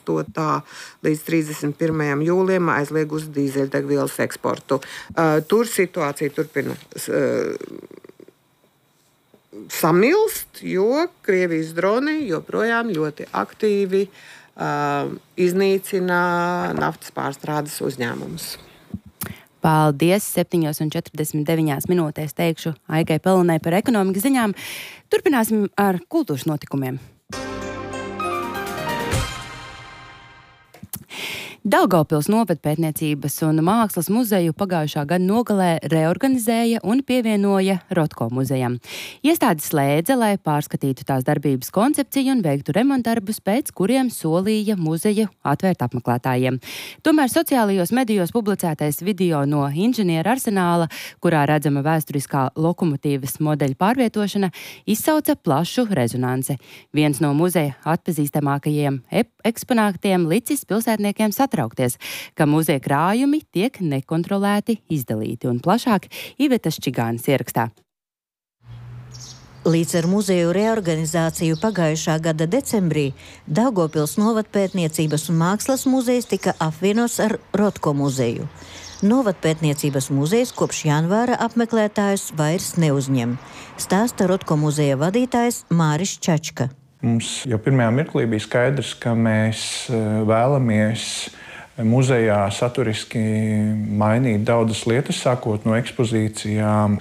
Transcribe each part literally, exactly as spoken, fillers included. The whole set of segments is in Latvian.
astotā līdz trīsdesmit pirmajam jūlijam aizliegusi dīzeļdegvielas eksportu. Tur situācija turpina samilst, jo Krievijas droni joprojām ļoti aktīvi iznīcina naftas pārstrādes uzņēmumus. Paldies! septiņos un četrdesmit deviņās minūtēs teikšu Aigai Pelinai par ekonomikas ziņām. Turpināsim ar kultūras notikumiem. Daugavpils Novedpētniecības un mākslas muzeju pagājušā gada nogalē reorganizēja un pievienoja Rotko muzejam. Iestāde slēdza, lai pārskatītu tās darbības koncepciju un veiktu remontdarbus, pēc kuriem solīja muzeju atvērt apmeklētājiem. Tomēr sociālajos medijos publicētais video no inženiera arsenāla, kurā redzama vēsturiskā lokomotīvas modeļa pārvietošana, izsauca plašu rezonanci. Viens no muzeja atpazīstamākajiem eksponātiem licis pilsētniekiem satraukties, ka muzeja krājumi tiek nekontrolēti izdalīti, un plašāk Iveta Ščigānis ierakstā. Līdz ar muzeju reorganizāciju pagājušā gada decembrī Daugavpils Novedpētniecības un mākslas muzejs tika apvienots ar Rotko muzeju. Novedpētniecības muzejs kopš janvāra apmeklētājus vairs neuzņem, stāsta Rotko muzeja vadītājs Māris Čačka. Mums jau pirmajā mirklī bija skaidrs, ka mēs vēlamies muzejā saturiski mainīt daudzas lietas, sākot no ekspozīcijām.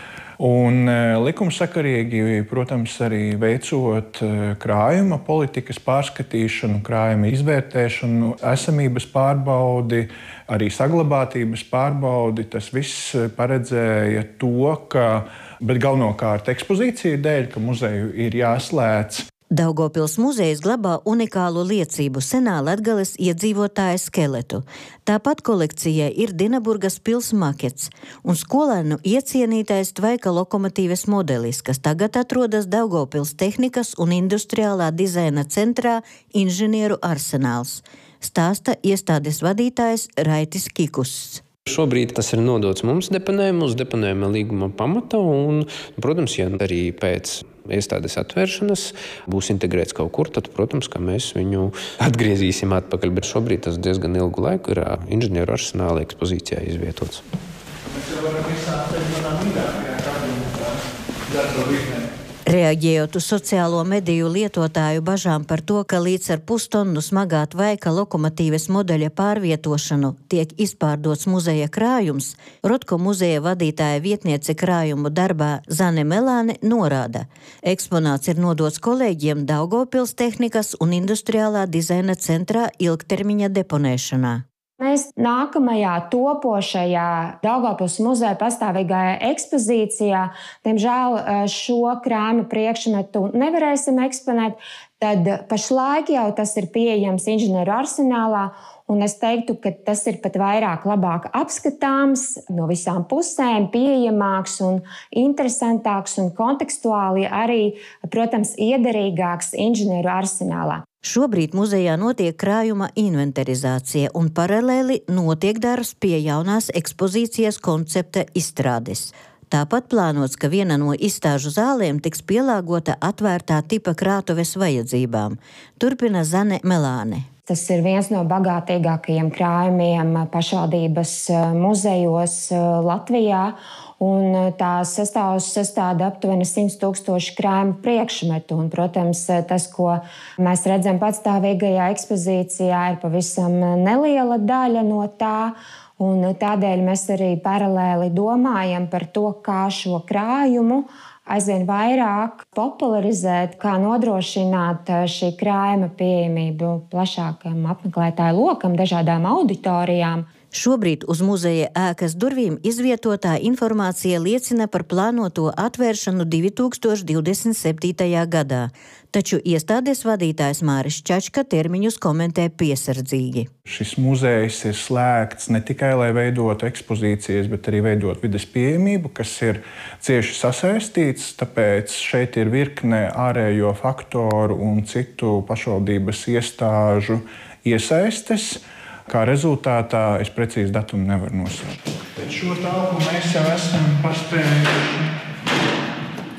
Un likumsakarīgi, protams, arī veicot krājuma politikas pārskatīšanu, krājuma izvērtēšanu, esamības pārbaudi, arī saglabātības pārbaudi. Tas viss paredzēja to, ka, bet galvenokārt ekspozīciju dēļ, ka muzeju ir jāslēdz. Daugavpils muzejs glabā unikālu liecību senā Latgales iedzīvotāja skeletu. Tāpat kolekcijai ir Dinaburgas pils makets un skolēnu iecienītais tvaika lokomotīves modelis, kas tagad atrodas Daugavpils tehnikas un industriālā dizaina centrā Inženieru arsenāls, stāsta iestādes vadītājs Raitis Kikuss. Šobrīd tas ir nodots mums deponējuma, uz deponējuma līguma pamata un, protams, ja arī pēc iestādes atvēršanas būs integrēts kaut kur, tad, protams, ka mēs viņu atgriezīsim atpakaļ, bet šobrīd tas diezgan ilgu laiku ir Inženieru arsenāla ekspozīcijā izvietots. Mēs jau varam izsākt manā mīļākajā kabinetā darba virknē. Reaģējot uz sociālo mediju lietotāju bažām par to, ka līdz ar pustonnu smagā tvaika lokomotīves modeļa pārvietošanu tiek izpārdots muzeja krājums, Rotko muzeja vadītāja vietniece krājumu darbā Zane Melāne norāda. Eksponāts ir nodots kolēģiem Daugavpils tehnikas un industriālā dizaina centrā ilgtermiņa deponēšanā. Mēs nākamajā topošajā Daugavpils muzeja pastāvīgajā ekspozīcijā, diemžēl šo krājuma priekšmetu nevarēsim eksponēt, tad pašlaik jau tas ir pieejams Inženieru arsenālā, un es teiktu, ka tas ir pat vairāk labāk apskatāms, no visām pusēm pieejamāks un interesantāks un kontekstuāli arī, protams, iederīgāks Inženieru arsenālā. Šobrīd muzejā notiek krājuma inventarizācija un paralēli notiek darbs pie jaunās ekspozīcijas koncepta izstrādes. Tāpat plānots, ka viena no izstāžu zālēm tiks pielāgota atvērtā tipa krātuves vajadzībām. Turpina Zane Melāne. Tas ir viens no bagātīgākajiem krājumiem pašvaldības muzejos Latvijā. Un tā sastāvs sastāda aptuveni simt tūkstoši krājuma priekšmetu. Un, protams, tas, ko mēs redzam patstāvīgajā ekspozīcijā, ir pavisam neliela daļa no tā. Un tādēļ mēs arī paralēli domājam par to, kā šo krājumu aizvien vairāk popularizēt, kā nodrošināt šī krājuma pieejamību plašākam apmeklētāju lokam, dažādām auditorijām. Šobrīd uz muzeja ēkas durvīm izvietotā informācija liecina par plānoto atvēršanu divi tūkstoši divdesmit septītajā gadā, taču iestādes vadītājs Māris Čačka termiņus komentē piesardzīgi. Šis muzejs ir slēgts ne tikai, lai veidotu ekspozīcijas, bet arī veidot vides pieejamību, kas ir cieši sasaistīts, tāpēc šeit ir virkne ārējo faktoru un citu pašvaldības iestāžu iesaistes. Kā rezultātā es precīzi datumu nevaru nosaukt. Bet šo telpu mēs jau esam paspējuši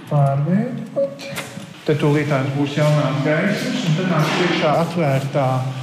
pārveidot. Te tūlītās būs jaunās gaismas, un tad nāk priekšā atvērtā